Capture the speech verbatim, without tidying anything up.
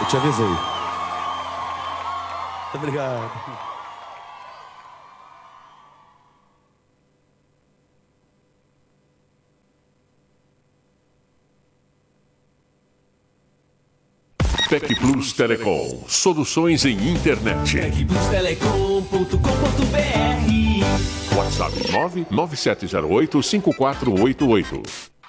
te avisei. Muito obrigado. Tecplus Telecom, soluções em internet. tecplus telecom ponto com ponto br. WhatsApp nove nove sete zero oito cinco quatro oito oito.